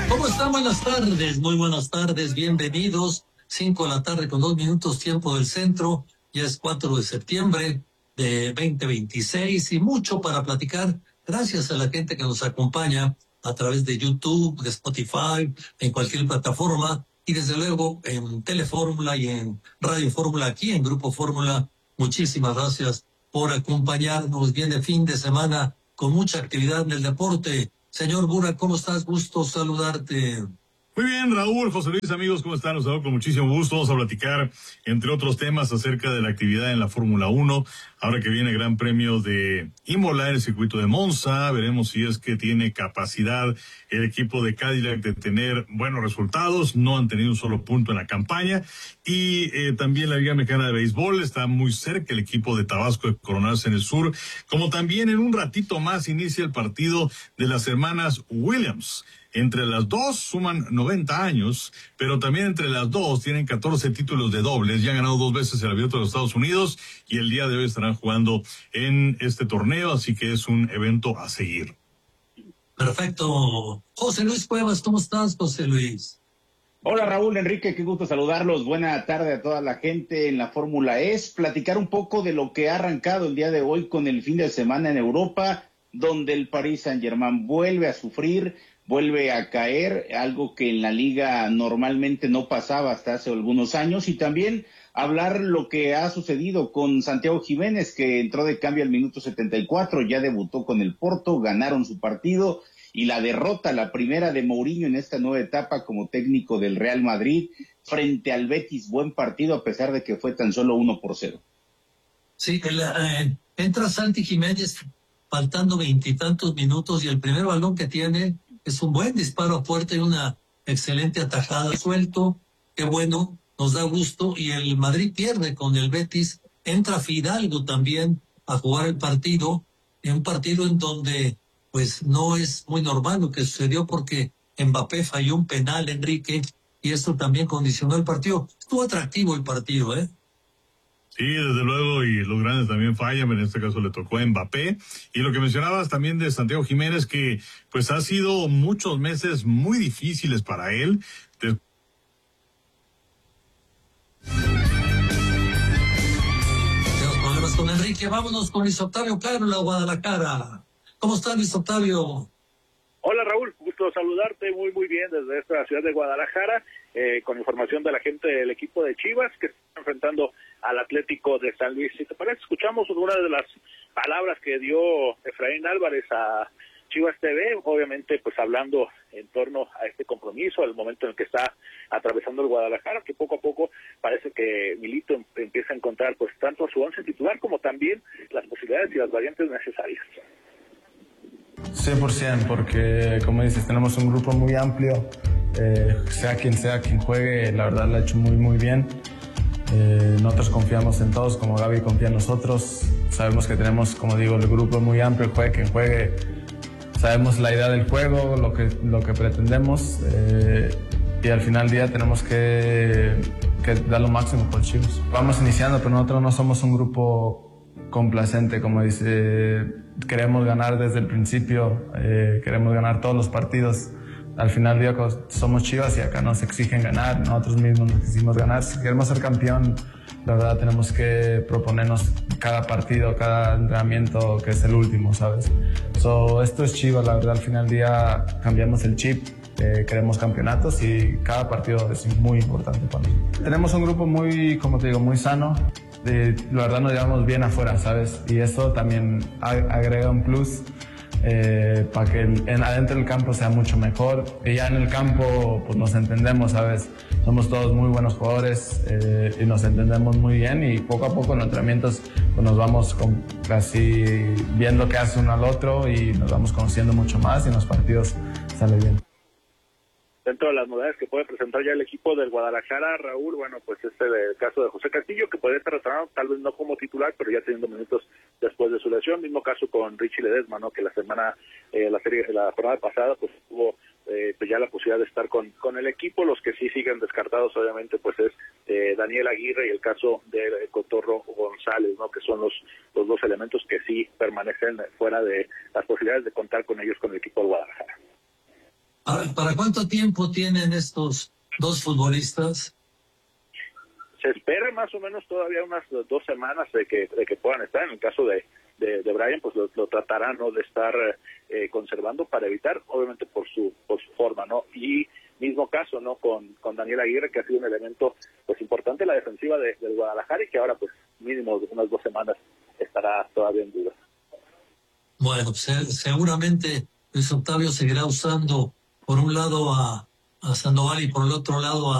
¿Cómo están? Buenas tardes, muy buenas tardes, bienvenidos. 5 de la tarde con 2 minutos, tiempo del centro. Ya es 4 de septiembre de 2026 y mucho para platicar. Gracias a la gente que nos acompaña a través de YouTube, de Spotify, en cualquier plataforma y desde luego en Telefórmula y en Radio Fórmula aquí en Grupo Fórmula. Muchísimas gracias por acompañarnos. Viene fin de semana con mucha actividad en el deporte. Señor Burak, ¿cómo estás? Gusto saludarte. Muy bien, Raúl, José Luis, amigos, ¿cómo están? Los saludo con muchísimo gusto. Vamos a platicar, entre otros temas, acerca de la actividad en la Fórmula 1. Ahora que viene el Gran Premio de Imola en el circuito de Monza, veremos si es que tiene capacidad el equipo de Cadillac de tener buenos resultados. No han tenido un solo punto en la campaña. Y también la Liga Mexicana de Béisbol está muy cerca, el equipo de Tabasco, de coronarse en el sur. Como también en un ratito más inicia el partido de las hermanas Williams. Entre las dos suman 90 años, pero también entre las dos tienen 14 títulos de dobles. Ya han ganado 2 veces el Abierto de los Estados Unidos y el día de hoy estarán jugando en este torneo, así que es un evento a seguir. Perfecto. José Luis Cuevas, ¿cómo estás, José Luis? Hola Raúl, Enrique, qué gusto saludarlos. Buena tarde a toda la gente en la Fórmula E. Platicar un poco de lo que ha arrancado el día de hoy con el fin de semana en Europa, donde el Paris Saint-Germain vuelve a sufrir, vuelve a caer, algo que en la liga normalmente no pasaba hasta hace algunos años, y también hablar lo que ha sucedido con Santiago Jiménez, que entró de cambio al minuto 74, ya debutó con el Porto, ganaron su partido, y la derrota, la primera de Mourinho en esta nueva etapa como técnico del Real Madrid, frente al Betis. Buen partido a pesar de que fue tan solo 1-0. Sí, entra Santi Jiménez faltando 20 y tantos minutos y el primer balón que tiene es un buen disparo a puerta y una excelente atajada. Suelto, qué bueno, nos da gusto. Y el Madrid pierde con el Betis. Entra Fidalgo también a jugar el partido, en un partido en donde pues no es muy normal lo que sucedió porque Mbappé falló un penal, Enrique, y esto también condicionó el partido. Estuvo atractivo el partido, ¿eh? Sí, desde luego, y los grandes también fallan, en este caso le tocó a Mbappé. Y lo que mencionabas también de Santiago Jiménez, que pues ha sido muchos meses muy difíciles para él. Tenemos problemas con Enrique, vámonos con Luis Octavio Claro, la Guadalajara. ¿Cómo está Luis Octavio? Hola Raúl, gusto saludarte, muy bien desde esta ciudad de Guadalajara, con información de la gente del equipo de Chivas que está enfrentando al Atlético de San Luis. Si te parece, escuchamos una de las palabras que dio Efraín Álvarez a Chivas TV, obviamente pues hablando en torno a este compromiso, al momento en el que está atravesando el Guadalajara, que poco a poco parece que Milito empieza a encontrar pues tanto su once titular como también las posibilidades y las variantes necesarias. 100%, porque como dices, tenemos un grupo muy amplio, sea quien juegue, la verdad lo ha hecho muy bien. Nosotros confiamos en todos, como Gaby confía en nosotros. Sabemos que tenemos, como digo, el grupo muy amplio, juegue quien juegue. Sabemos la idea del juego, lo que pretendemos, y al final del día tenemos que dar lo máximo por Chivas. Vamos iniciando, pero nosotros no somos un grupo complacente, como dice, queremos ganar desde el principio, queremos ganar todos los partidos. Al final del día somos Chivas y acá nos exigen ganar, nosotros mismos nos quisimos ganar. Si queremos ser campeón, la verdad tenemos que proponernos cada partido, cada entrenamiento que es el último, ¿sabes? Esto es Chivas, la verdad al final del día cambiamos el chip, queremos campeonatos y cada partido es muy importante para nosotros. Tenemos un grupo muy, como te digo, muy sano. La verdad nos llevamos bien afuera, ¿sabes? Y eso también agrega un plus para que adentro del campo sea mucho mejor. Y ya en el campo pues nos entendemos, ¿sabes? Somos todos muy buenos jugadores y nos entendemos muy bien, y poco a poco en los entrenamientos pues nos vamos casi viendo qué hace uno al otro y nos vamos conociendo mucho más, y en los partidos sale bien. Dentro de las novedades que puede presentar ya el equipo del Guadalajara, Raúl, bueno, pues el caso de José Castillo, que podría estar retornado, tal vez no como titular, pero ya teniendo minutos después de su lesión. Mismo caso con Richie Ledesma, ¿no? Que la jornada pasada, pues tuvo ya la posibilidad de estar con el equipo. Los que sí siguen descartados, obviamente, pues es Daniel Aguirre y el caso de Cotorro González, ¿no? Que son los dos elementos que sí permanecen fuera de las posibilidades de contar con ellos con el equipo del Guadalajara. ¿Para cuánto tiempo tienen estos dos futbolistas? Se espera más o menos todavía unas 2 semanas de que puedan estar. En el caso de Brian, pues lo tratarán, ¿no?, de estar conservando para evitar, obviamente por su forma, ¿no? Y mismo caso, ¿no?, con Daniel Aguirre, que ha sido un elemento pues importante en la defensiva del Guadalajara y que ahora pues mínimo unas 2 semanas estará todavía en duda. Bueno, seguramente Luis Octavio seguirá usando por un lado a Sandoval y por el otro lado